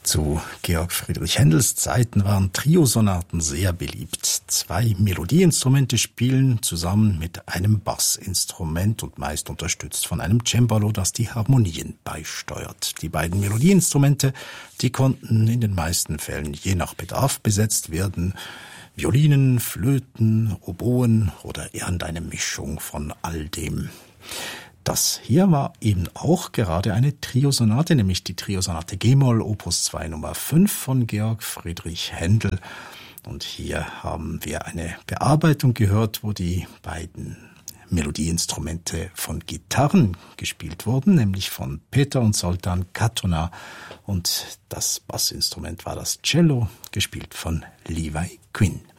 Zu Georg Friedrich Händels Zeiten waren Triosonaten sehr beliebt. 2 Melodieinstrumente spielen zusammen mit einem Bassinstrument und meist unterstützt von einem Cembalo, das die Harmonien beisteuert. Die beiden Melodieinstrumente, die konnten in den meisten Fällen je nach Bedarf besetzt werden. Violinen, Flöten, Oboen oder irgendeine Mischung von all dem. Das hier war eben auch gerade eine Triosonate, nämlich die Triosonate G-Moll, Opus 2 Nummer 5 von Georg Friedrich Händel. Und hier haben wir eine Bearbeitung gehört, wo die beiden Melodieinstrumente von Gitarren gespielt wurden, nämlich von Peter und Zoltán Katona. Und das Bassinstrument war das Cello, gespielt von Levi Quinn.